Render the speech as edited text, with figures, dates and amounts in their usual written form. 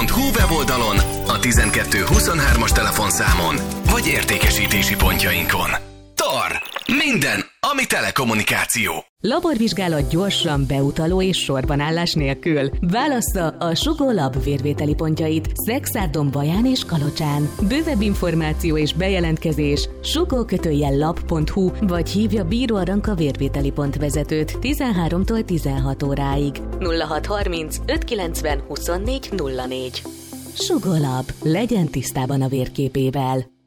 sugolab.hu weboldalon, a 1223-as telefonszámon, vagy értékesítési pontjainkon. TAR. Minden, ami telekommunikáció. Laborvizsgálat gyorsan, beutaló és sorbanállás nélkül. Válassza a Sugolab vérvételi pontjait Szexárdon, Baján és Kalocsán. Bővebb információ és bejelentkezés sugol-lab.hu, vagy hívja Bíró Aranka vérvételi pont vezetőt 13-tól 16 óráig. 0630 590 24 04. Sugolab. Legyen tisztában a vérképével.